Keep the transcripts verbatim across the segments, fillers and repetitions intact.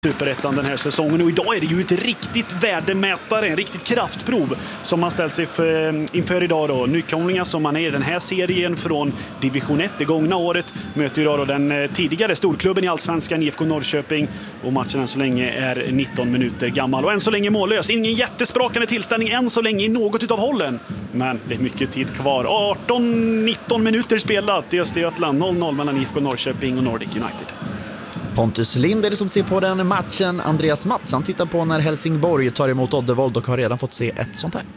Superettan den här säsongen, och idag är det ju ett riktigt värdemätare, en riktigt kraftprov som man ställt sig för, inför idag då. Nykomlingar som man är i den här serien från division ett det gångna året möter idag då den tidigare storklubben i Allsvenskan, I F K Norrköping, och matchen än så länge är nitton minuter gammal och än så länge mållös. Ingen jättesprakande tillställning än så länge i något utav hållen, men det är mycket tid kvar. arton nitton minuter spelat i Östergötland, noll noll mellan I F K Norrköping och Nordic United. Pontus Lind är det som ser på den matchen. Andreas Mattsson tittar på när Helsingborg tar emot Oddevold och har redan fått se ett sånt här.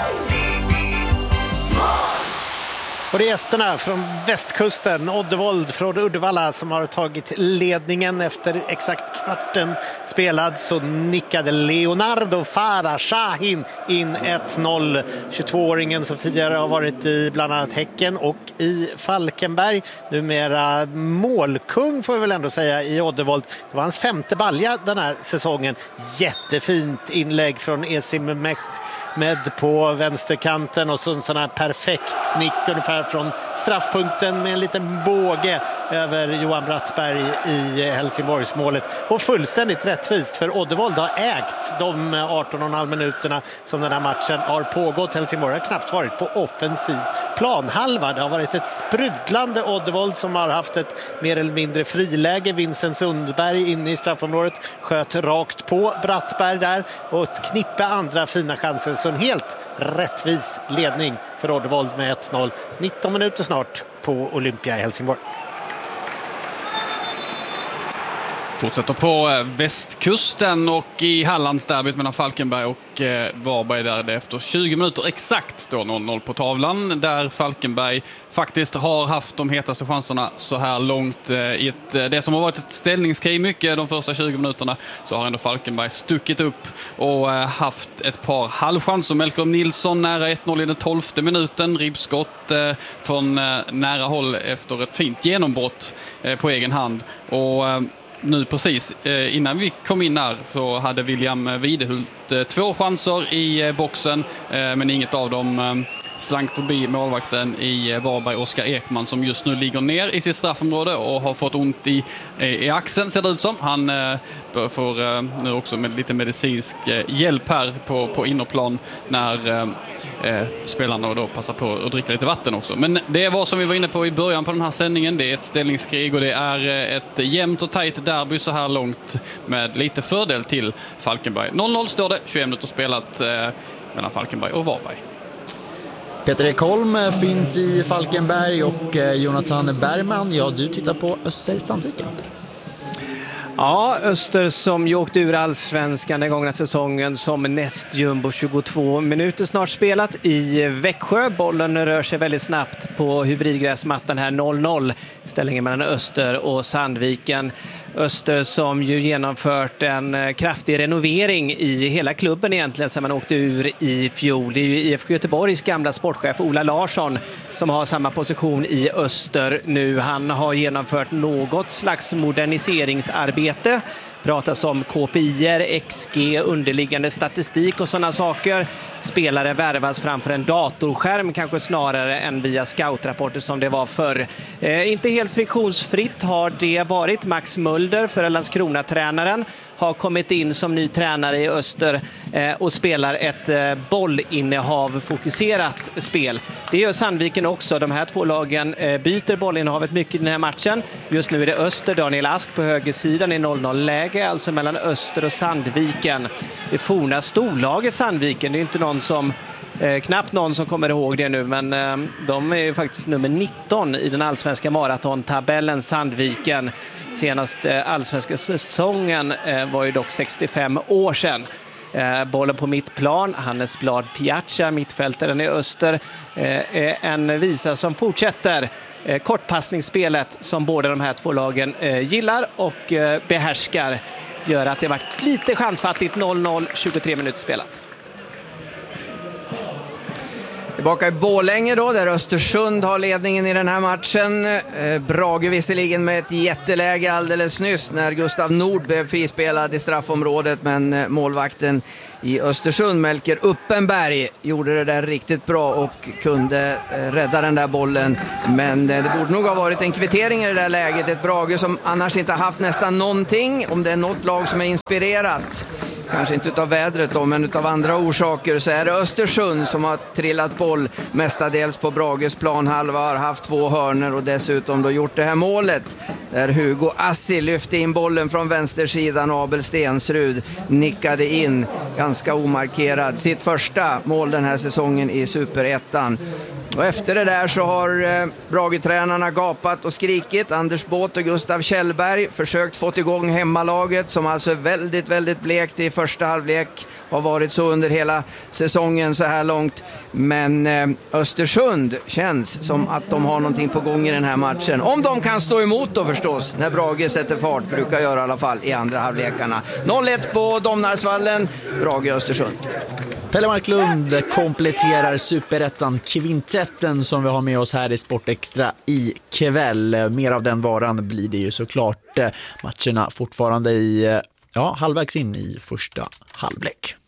Och det är gästerna från västkusten, Oddevold från Uddevalla, som har tagit ledningen efter exakt kvarten spelad. Så nickade Leonardo Fara Shahin in ett noll. tjugotvååringen som tidigare har varit i bland annat Häcken och i Falkenberg. Numera målkung får vi väl ändå säga i Oddevold. Det var hans femte balja den här säsongen. Jättefint inlägg från Esim Mech med på vänsterkanten och så en sån här perfekt nick ungefär från straffpunkten med en liten båge över Johan Brattberg i Helsingborgsmålet. Och fullständigt rättvist, för Oddevold har ägt de arton och en halv minuterna som den här matchen har pågått. Helsingborg har knappt varit på offensiv planhalva. Det har varit ett sprudlande Oddevold som har haft ett mer eller mindre friläge. Vincent Sundberg inne i straffområdet sköt rakt på Brattberg där och ett knippe andra fina chanser. Så en helt rättvis ledning för Oddevold med ett noll. nitton minuter snart på Olympia i Helsingborg. Fortsätter på västkusten och i Hallandsderbyt mellan Falkenberg och eh, Varberg, där det efter tjugo minuter exakt står noll noll på tavlan, där Falkenberg faktiskt har haft de hetaste chanserna så här långt eh, i ett, det som har varit ett ställningskrig mycket de första tjugo minuterna, så har ändå Falkenberg stuckit upp och eh, haft ett par halvchanser. Melker Nilsson nära ett noll i den tolfte minuten, ribbskott eh, från eh, nära håll efter ett fint genombrott eh, på egen hand. Och eh, nu precis eh, innan vi kom in här så hade William Videhult eh, två chanser i eh, boxen, eh, men inget av dem eh, slank förbi målvakten i eh, Varberg, Oskar Ekman, som just nu ligger ner i sitt straffområde och har fått ont i, eh, i axeln, ser det ut som. Han eh, får eh, nu också med lite medicinsk eh, hjälp här på, på innerplan när eh, eh, spelarna då passar på att dricka lite vatten också. Men det var som vi var inne på i början på den här sändningen, det är ett ställningskrig och det är eh, ett jämnt och tajt derby så här långt med lite fördel till Falkenberg. noll noll står det, tjugoett minuter spelat eh, mellan Falkenberg och Varberg. Peter Ekholm finns i Falkenberg och Jonathan Bergman, ja, du tittar på Öster Sandviken. Ja, Öster som ju åkte ur Allsvenskan den gångna säsongen som nästjumbo, tjugotvå minuter snart spelat i Växjö. Bollen rör sig väldigt snabbt på hybridgräsmattan här, noll noll. Ställningen mellan Öster och Sandviken. Öster som ju genomfört en kraftig renovering i hela klubben egentligen sedan man åkte ur i fjol. Det är ju I F K Göteborgs gamla sportchef Ola Larsson som har samma position i Öster nu. Han har genomfört något slags moderniseringsarbete. Pratas om K P I-er, X G, underliggande statistik och sådana saker. Spelare värvas framför en datorskärm kanske snarare än via scoutrapporter som det var förr. Eh, inte helt friktionsfritt har det varit. Max Mulder, för Landskrona-tränaren, har kommit in som ny tränare i Öster eh, och spelar ett eh, bollinnehav-fokuserat spel. Det gör Sandviken också. De här två lagen eh, byter bollinnehavet mycket i den här matchen. Just nu är det Öster, Daniel Ask på högersidan i noll noll-läge, alltså mellan Öster och Sandviken. Det forna storlaget Sandviken, det är inte någon som Eh, knappt någon som kommer ihåg det nu, men eh, de är faktiskt nummer nitton i den allsvenska maratontabellen, Sandviken. Senaste eh, allsvenska säsongen eh, var ju dock sextiofem år sedan. Eh, bollen på mittplan, Hannes Blad Piazza, mittfältaren i Öster, eh, är en visa som fortsätter eh, kortpassningsspelet som båda de här två lagen eh, gillar och eh, behärskar. Gör att det varit lite chansfattigt, noll noll, tjugotre minuter spelat. Tillbaka i Borlänge då, där Östersund har ledningen i den här matchen. Eh, Brage visserligen med ett jätteläge alldeles nyss när Gustav Nord blev frispelad i straffområdet, men eh, målvakten i Östersund, Melker Uppenberg, gjorde det där riktigt bra och kunde eh, rädda den där bollen. Men eh, det borde nog ha varit en kvittering i det där läget. Ett Brage som annars inte haft nästan någonting. Om det är något lag som är inspirerat, kanske inte utav vädret då, men utav andra orsaker, så är det Östersund som har trillat boll mestadels på Brages planhalva, har haft två hörner och dessutom då gjort det här målet där Hugo Assi lyfte in bollen från vänstersidan och Abel Stensrud nickade in ganska omarkerad sitt första mål den här säsongen i Superettan. Och efter det där så har eh, Brage-tränarna gapat och skrikit. Anders Båth och Gustav Kjellberg försökt få igång hemmalaget, som alltså är väldigt, väldigt blekt i första halvlek. Har varit så under hela säsongen så här långt. Men eh, Östersund känns som att de har någonting på gång i den här matchen. Om de kan stå emot då förstås, när Brage sätter fart, brukar göra i alla fall i andra halvlekarna. noll ett på Domnarsvallen, Brage-Östersund. Pelle Marklund kompletterar Superettan-kvintetten som vi har med oss här i Sportextra i kväll. Mer av den varan blir det ju såklart. Matcherna fortfarande i, ja, halvvägs in i första halvlek.